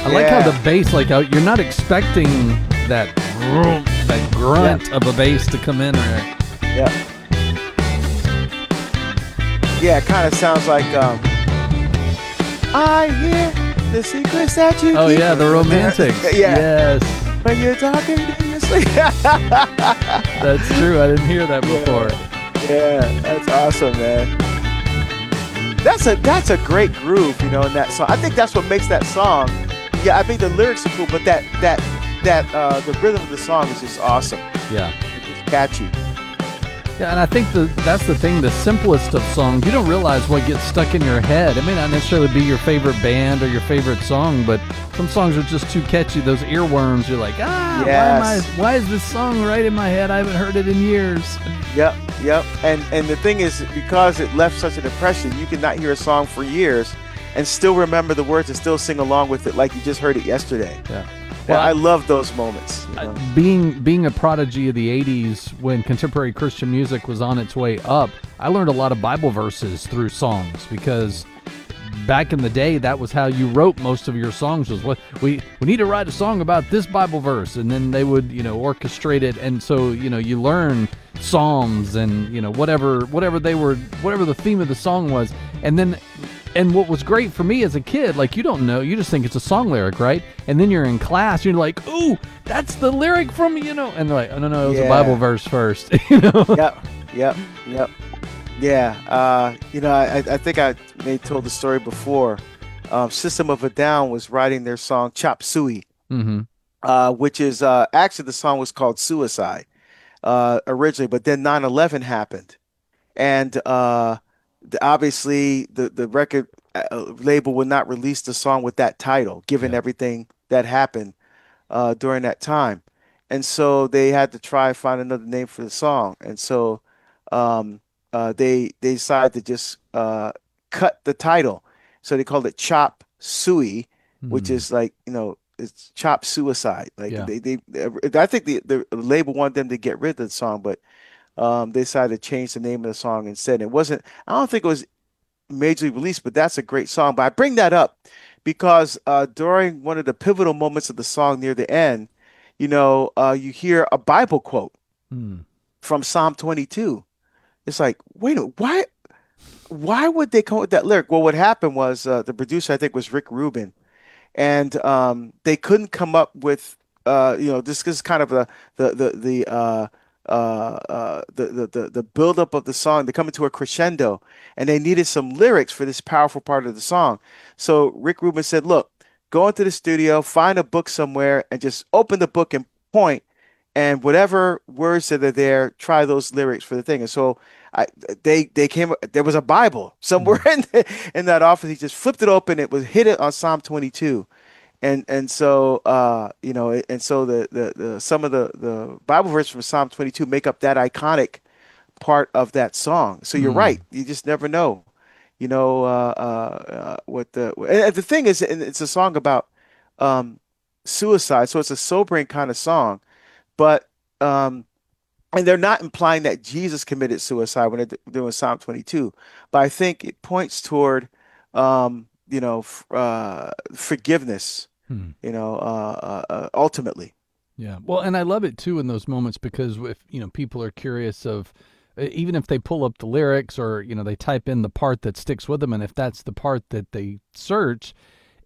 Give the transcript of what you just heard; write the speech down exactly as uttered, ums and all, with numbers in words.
I like how the bass, like how you're not expecting that that grunt yeah. of a bass to come in there. Yeah. Yeah, it kind of sounds like um, I hear the secrets that you Oh keep. yeah, the romantic. Yeah. Yes. When you're talking in your sleep. That's true. I didn't hear that before. Yeah. yeah, that's awesome, man. That's a that's a great groove, you know, in that song. I think that's what makes that song. Yeah, I think the lyrics are cool, but that that that uh, the rhythm of the song is just awesome. Yeah, it's just catchy. Yeah, and I think the that's the thing. The simplest of songs, you don't realize what gets stuck in your head. It may not necessarily be your favorite band or your favorite song, but some songs are just too catchy. Those earworms. You're like, ah, yes. why am I? Why is this song right in my head? I haven't heard it in years. Yep, yep. And and the thing is, because it left such an impression, you can not hear a song for years and still remember the words and still sing along with it like you just heard it yesterday. Yeah. Well, I, I love those moments. You know? Being being a prodigy of the eighties when contemporary Christian music was on its way up, I learned a lot of Bible verses through songs because back in the day, that was how you wrote most of your songs. Was what we we need to write a song about this Bible verse, and then they would you know orchestrate it, and so you know you learn psalms and you know whatever whatever they were whatever the theme of the song was, and then. And what was great for me as a kid, like you don't know, you just think it's a song lyric, right? And then you're in class, you're like, ooh, that's the lyric from, you know, and they're like, oh, no, no, it was yeah. a Bible verse first, you know? Yep, yep, yep. Yeah, uh, you know, I, I think I may have told the story before. Um, System of a Down was writing their song Chop Suey, mm-hmm. uh, which is, uh, actually the song was called Suicide uh, originally, but then nine eleven happened. And, uh, The, obviously, the, the record uh, label would not release the song with that title, given yeah. everything that happened uh, during that time. And so they had to try and find another name for the song. And so um, uh, they they decided to just uh, cut the title. So they called it Chop Suey, mm. which is like, you know, it's Chop Suicide. Like yeah. they, they, I think the, the label wanted them to get rid of the song, but Um, they decided to change the name of the song instead. It wasn't, I don't think it was majorly released, but that's a great song. But I bring that up because uh, during one of the pivotal moments of the song near the end, you know, uh, you hear a Bible quote hmm. from Psalm twenty-two. It's like, wait a minute, why, why would they come up with that lyric? Well, what happened was uh, the producer, I think, was Rick Rubin, and um, they couldn't come up with, uh, you know, this is kind of the the the the uh, uh, uh, the, the, the, the buildup of the song. They come into a crescendo and they needed some lyrics for this powerful part of the song. So Rick Rubin said, look, go into the studio, find a book somewhere and just open the book and point, and whatever words that are there, try those lyrics for the thing. And so I, they, they came, there was a Bible somewhere mm-hmm. in, the, in that office. He just flipped it open. It was hit it on Psalm twenty-two. And and so uh, you know, and so the, the, the some of the, the Bible verses from Psalm twenty-two make up that iconic part of that song. So you're mm. right. You just never know, you know, uh, uh, what the and the thing is, it's a song about um, suicide. So it's a sobering kind of song, but um, and they're not implying that Jesus committed suicide when they're doing Psalm twenty-two, but I think it points toward um, you know uh, forgiveness. Hmm. You know, uh, uh, ultimately. Yeah. Well, and I love it too in those moments because if, you know, people are curious of, even if they pull up the lyrics or, you know, they type in the part that sticks with them. And if that's the part that they search,